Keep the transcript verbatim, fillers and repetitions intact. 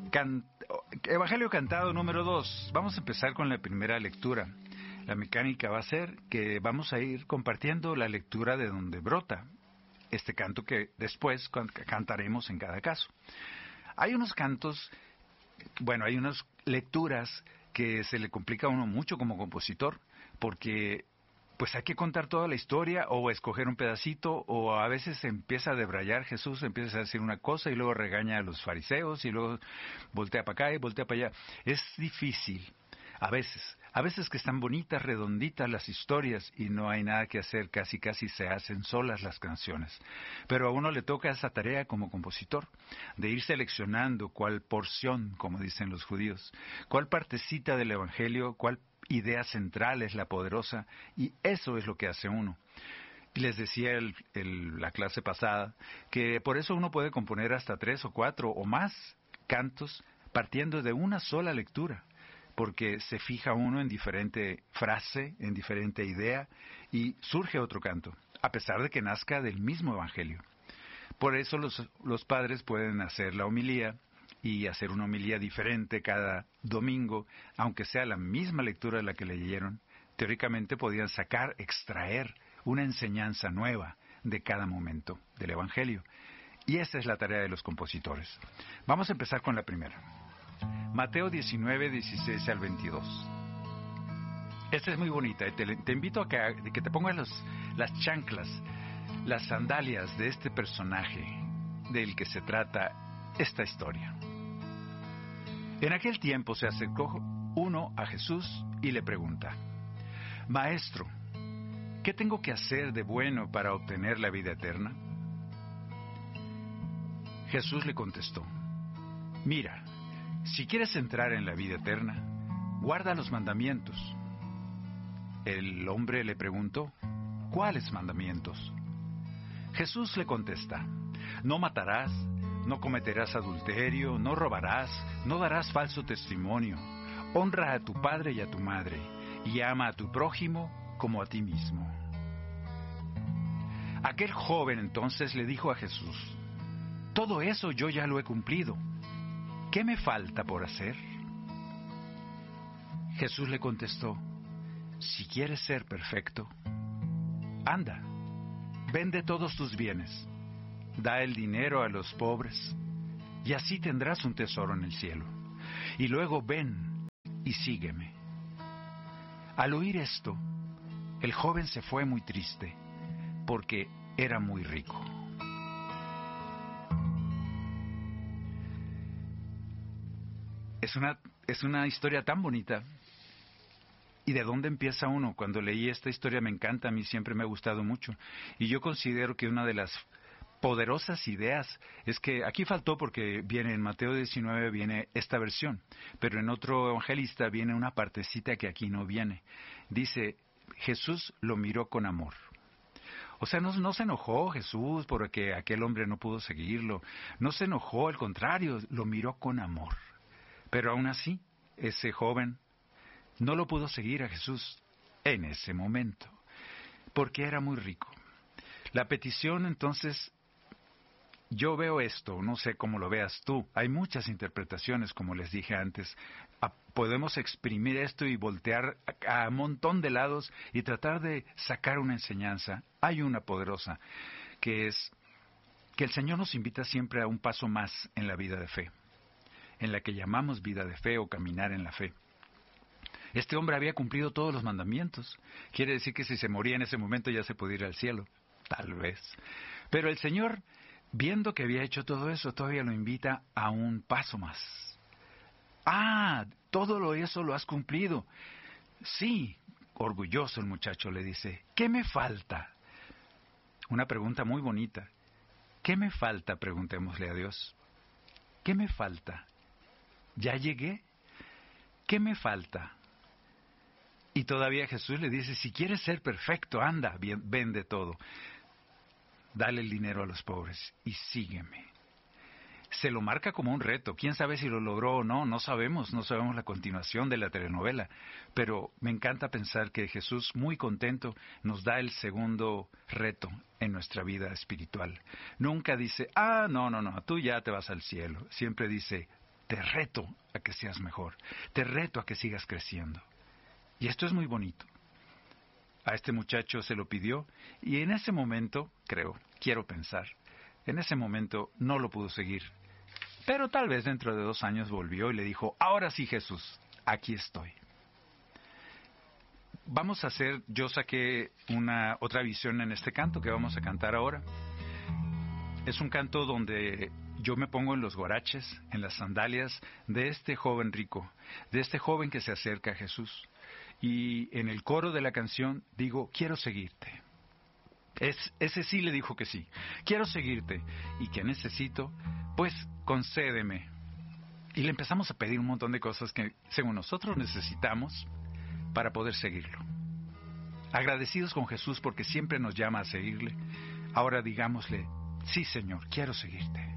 Can... Evangelio cantado número dos. Vamos a empezar con la primera lectura. La mecánica va a ser que vamos a ir compartiendo la lectura de donde brota este canto que después cantaremos en cada caso. Hay unos cantos, bueno, hay unas lecturas que se le complica a uno mucho como compositor, porque pues hay que contar toda la historia o escoger un pedacito, o a veces se empieza a debrayar Jesús, empieza a decir una cosa y luego regaña a los fariseos y luego voltea para acá y voltea para allá. Es difícil, a veces, a veces que están bonitas, redonditas las historias y no hay nada que hacer, casi casi se hacen solas las canciones. Pero a uno le toca esa tarea como compositor, de ir seleccionando cuál porción, como dicen los judíos, cuál partecita del Evangelio, cuál idea central es la poderosa, y eso es lo que hace uno. Y les decía el, el, la clase pasada que por eso uno puede componer hasta tres o cuatro o más cantos partiendo de una sola lectura, porque se fija uno en diferente frase, en diferente idea, y surge otro canto, a pesar de que nazca del mismo Evangelio. Por eso los, los padres pueden hacer la homilía y hacer una homilía diferente cada domingo, aunque sea la misma lectura de la que leyeron. Teóricamente podían sacar, extraer una enseñanza nueva de cada momento del Evangelio. Y esa es la tarea de los compositores. Vamos a empezar con la primera. Mateo diecinueve, dieciséis al veintidós. Esta es muy bonita. Te, te invito a que, a que te pongas los, las chanclas, las sandalias de este personaje del que se trata esta historia. En aquel tiempo se acercó uno a Jesús y le pregunta: Maestro, ¿qué tengo que hacer de bueno para obtener la vida eterna? Jesús le contestó: Mira, si quieres entrar en la vida eterna, guarda los mandamientos. El hombre le preguntó: ¿Cuáles mandamientos? Jesús le contesta: No matarás, no cometerás adulterio, no robarás, no darás falso testimonio, honra a tu padre y a tu madre, y ama a tu prójimo como a ti mismo. Aquel joven entonces le dijo a Jesús: Todo eso yo ya lo he cumplido. ¿Qué me falta por hacer? Jesús le contestó: Si quieres ser perfecto, anda, vende todos tus bienes, da el dinero a los pobres, y así tendrás un tesoro en el cielo. Y luego ven y sígueme. Al oír esto, el joven se fue muy triste, porque era muy rico. Es una, es una historia tan bonita. ¿Y de dónde empieza uno? Cuando leí esta historia me encanta, a mí siempre me ha gustado mucho. Y yo considero que una de las poderosas ideas es que aquí faltó, porque viene en Mateo diecinueve, viene esta versión, pero en otro evangelista viene una partecita que aquí no viene. Dice: Jesús lo miró con amor. O sea, no, no se enojó Jesús porque aquel hombre no pudo seguirlo. No se enojó, al contrario, lo miró con amor. Pero aún así, ese joven no lo pudo seguir a Jesús en ese momento, porque era muy rico. La petición, entonces, yo veo esto, no sé cómo lo veas tú. Hay muchas interpretaciones, como les dije antes. A, podemos exprimir esto y voltear a, a un montón de lados y tratar de sacar una enseñanza. Hay una poderosa, que es que el Señor nos invita siempre a un paso más en la vida de fe, en la que llamamos vida de fe o caminar en la fe. Este hombre había cumplido todos los mandamientos. Quiere decir que si se moría en ese momento ya se podía ir al cielo. Tal vez. Pero el Señor, viendo que había hecho todo eso, todavía lo invita a un paso más. Ah, todo lo eso lo has cumplido. Sí, orgulloso el muchacho le dice: ¿qué me falta? Una pregunta muy bonita. ¿Qué me falta? Preguntémosle a Dios. ¿Qué me falta? ¿Ya llegué? ¿Qué me falta? Y todavía Jesús le dice: si quieres ser perfecto, anda, vende todo. Dale el dinero a los pobres y sígueme. Se lo marca como un reto. ¿Quién sabe si lo logró o no? No sabemos, no sabemos la continuación de la telenovela. Pero me encanta pensar que Jesús, muy contento, nos da el segundo reto en nuestra vida espiritual. Nunca dice: ah, no, no, no, tú ya te vas al cielo. Siempre dice: te reto a que seas mejor, te reto a que sigas creciendo. Y esto es muy bonito. A este muchacho se lo pidió y en ese momento, creo, quiero pensar, en ese momento no lo pudo seguir. Pero tal vez dentro de dos años volvió y le dijo, ahora sí Jesús, aquí estoy. Vamos a hacer, yo saqué una otra visión en este canto que vamos a cantar ahora. Es un canto donde yo me pongo en los guaraches, en las sandalias de este joven rico, de este joven que se acerca a Jesús. Y en el coro de la canción digo, quiero seguirte. Es, ese sí le dijo que sí. Quiero seguirte. ¿Y qué necesito? Pues concédeme. Y le empezamos a pedir un montón de cosas que según nosotros necesitamos para poder seguirlo. Agradecidos con Jesús porque siempre nos llama a seguirle. Ahora digámosle, sí Señor, quiero seguirte.